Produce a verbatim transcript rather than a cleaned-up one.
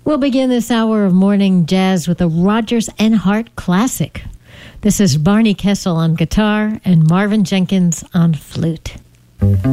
We'll begin this hour of morning jazz with a Rodgers and Hart classic. This is Barney Kessel on guitar and Marvin Jenkins on flute.